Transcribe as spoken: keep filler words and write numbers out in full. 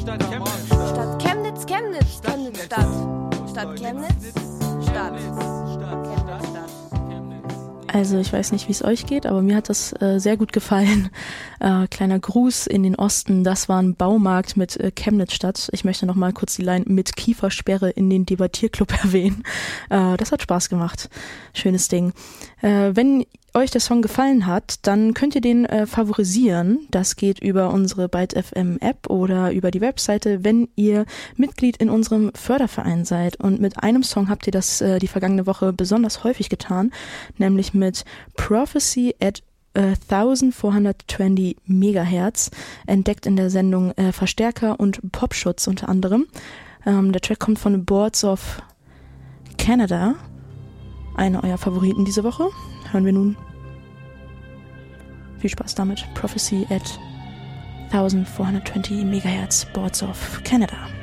Stadt Chemnitz, Stadt Chemnitz, Chemnitz, Chemnitz, Stadt, Stadt Chemnitz, Stadt, Chemnitz, Stadt. Also ich weiß nicht, wie es euch geht, aber mir hat das äh, sehr gut gefallen. Äh, kleiner Gruß in den Osten, das war ein Baumarkt mit äh, Chemnitzstadt. Ich möchte noch mal kurz die Line mit Kiefersperre in den Debattierclub erwähnen. Äh, das hat Spaß gemacht. Schönes Ding. Äh, wenn euch der Song gefallen hat, dann könnt ihr den äh, favorisieren. Das geht über unsere Byte F M App oder über die Webseite, wenn ihr Mitglied in unserem Förderverein seid. Und mit einem Song habt ihr das äh, die vergangene Woche besonders häufig getan, nämlich mit Prophecy at äh, vierzehnhundertzwanzig Megahertz, entdeckt in der Sendung äh, Verstärker und Popschutz unter anderem. Ähm, der Track kommt von Boards of Canada, einer eurer Favoriten diese Woche. Hören wir nun. Viel Spaß damit. Prophecy at vierzehnhundertzwanzig Megahertz, Boards of Canada.